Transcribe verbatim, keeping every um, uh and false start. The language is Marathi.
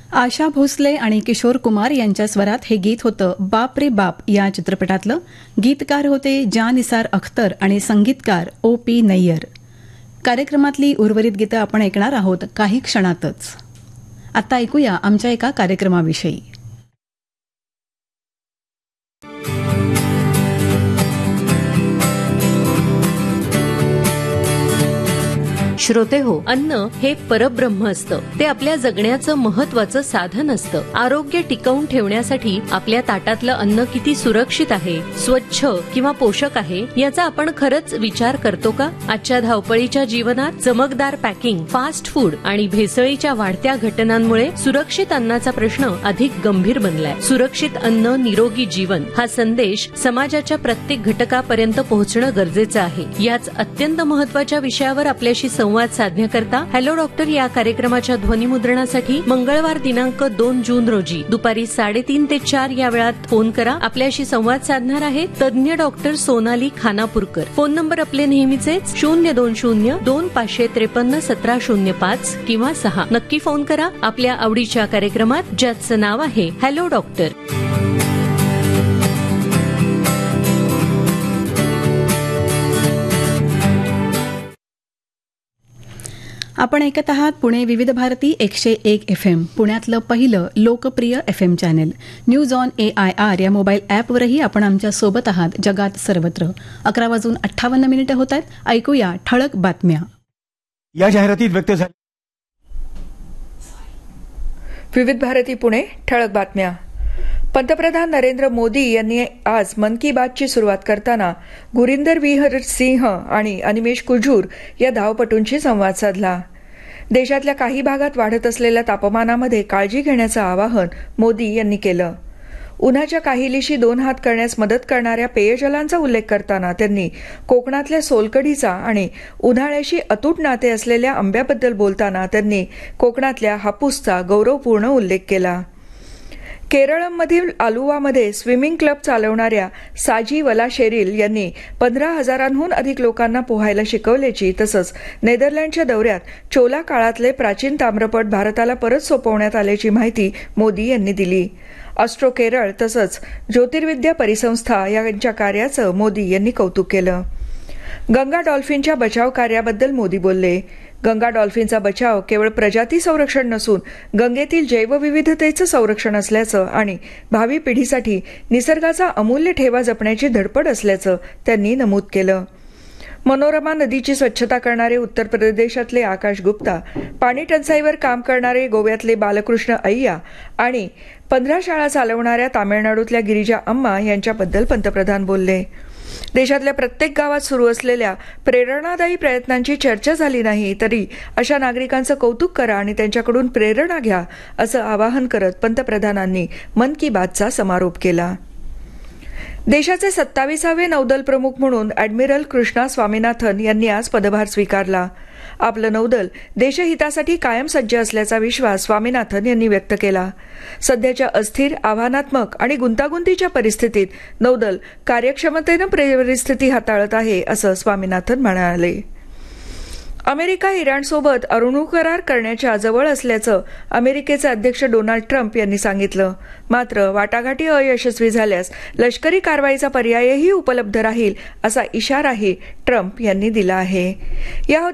आशा भोसले आणि किशोर कुमार यांच्या स्वरात हे गीत होतं बाप रे बाप या चित्रपटातलं. गीतकार होते जा निसार अख्तर आणि संगीतकार ओ पी नय्यर. कार्यक्रमातली उर्वरित गीतं आपण ऐकणार आहोत काही क्षणातच. आता ऐकूया आमच्या एका कार्यक्रमाविषयी. श्रोते हो, अन्न हे परब्रह्म असतं. ते आपल्या जगण्याचं महत्वाचं साधन असतं. आरोग्य टिकवून ठेवण्यासाठी आपल्या ताटातलं अन्न किती सुरक्षित आहे, स्वच्छ किंवा पोषक आहे याचा आपण खरंच विचार करतो का? आजच्या धावपळीच्या जीवनात चमकदार पॅकिंग, फास्ट फूड आणि भेसळीच्या वाढत्या घटनांमुळे सुरक्षित अन्नाचा प्रश्न अधिक गंभीर बनलाय. सुरक्षित अन्न निरोगी जीवन हा संदेश समाजाच्या प्रत्येक घटकापर्यंत पोहोचणं गरजेचं आहे. याच अत्यंत महत्वाच्या विषयावर आपल्याशी संवाद साधण्याकरता हॅलो डॉक्टर या कार्यक्रमाच्या ध्वनिमुद्रणासाठी मंगळवार दिनांक दोन जून रोजी दुपारी साडेतीन ते चार या वेळात फोन करा. आपल्याशी संवाद साधणार आहेत तज्ज्ञ doctor Sonali Khanapurkar. Phone number आपले नेहमीचेच शून्य दोन शून्य दोन पाचशे त्रेपन्न सतरा शून्य पाच किंवा सहा. नक्की फोन करा आपल्या आवडीच्या कार्यक्रमात ज्याचं नाव आहे हॅलो डॉक्टर. आपण ऐकत आहात पुणे विविध भारती एकशे एक एफ एम, पुण्यातलं पहिलं लोकप्रिय F M channel. News on A I R या मोबाईल ॲपवरही आपण आमच्या सोबत आहात जगात सर्वत्र. अकरा वाजून अठ्ठावन्न मिनिटं होत आहेत. ऐकूया ठळक बातम्या. या जाहिरातीत व्यक्त झाली. विविध भारती पुणे ठळक बातम्या. पंतप्रधान नरेंद्र मोदी यांनी आज मन की बातची सुरुवात करताना गुरिंदर विहर सिंह आणि अनिमेश कुजूर या धावपटूंशी संवाद साधला. देशातल्या काही भागात वाढत असलेल्या तापमानामध्ये काळजी घेण्याचं आवाहन मोदी यांनी केलं. उन्हाच्या काहिलीशी दोन हात करण्यास मदत करणाऱ्या पेयजलांचा उल्लेख करताना त्यांनी कोकणातल्या सोलकडीचा आणि उन्हाळ्याशी अतूट नाते असलेल्या आंब्याबद्दल बोलताना त्यांनी कोकणातल्या हापूसचा गौरवपूर्ण उल्लेख केला. केरळमधील आलुवामध्ये स्विमिंग क्लब चालवणाऱ्या साजी वला शेरिल यांनी पंधरा हजारांहून अधिक लोकांना पोहायला शिकवल्याची, तसंच नेदरलँडच्या दौऱ्यात चोला काळातले प्राचीन ताम्रपट भारताला परत सोपवण्यात आल्याची माहिती मोदी यांनी दिली. ऑस्ट्रो केरळ तसंच ज्योतिर्विद्या परिसंस्था यांच्या कार्याचं मोदी यांनी कौतुक केलं. गंगा डॉल्फिनच्या बचाव कार्याबद्दल मोदी बोलले. गंगा डॉल्फिनचा बचाव केवळ प्रजाती संरक्षण नसून गंगेतील जैवविविधतेचं संरक्षण असल्याचं आणि भावी पिढीसाठी निसर्गाचा अमूल्य ठेवा जपण्याची धडपड असल्याचं त्यांनी नमूद केलं. मनोरमा नदीची स्वच्छता करणारे उत्तर प्रदेशातले आकाश गुप्ता, पाणी टंचाईवर काम करणारे गोव्यातले बालकृष्ण अय्या आणि पंधरा शाळा चालवणाऱ्या तामिळनाडूतल्या गिरिजा अम्मा यांच्याबद्दल पंतप्रधान बोलले. देशातल्या प्रत्येक गावात सुरू असलेल्या प्रेरणादायी प्रयत्नांची चर्चा झाली नाही तरी अशा नागरिकांचं कौतुक करा आणि त्यांच्याकडून प्रेरणा घ्या असं आवाहन करत पंतप्रधानांनी मन की बातचा समारोप केला. देशाचे सत्तावीसावे नौदल प्रमुख म्हणून ॲडमिरल कृष्णा स्वामीनाथन यांनी आज पदभार स्वीकारला. आपलं नौदल देशहितासाठी कायम सज्ज असल्याचा विश्वास स्वामीनाथन यांनी व्यक्त केला. सध्याच्या अस्थिर, आव्हानात्मक आणि गुंतागुंतीच्या परिस्थितीत नौदल कार्यक्षमतेनं परिस्थिती हाताळत आहे असं स्वामीनाथन म्हणाले. अमेरिका इराणसोबत अणु करार करण्याच्या जवळ असल्याचं अमेरिकेचे अध्यक्ष डोनाल्ड ट्रम्प यांनी सांगितलं. मात्र वाटाघाटी अयशस्वी झाल्यास लष्करी कारवाईचा पर्यायही उपलब्ध राहील असा इशाराही ट्रम्प यांनी दिला आहे. या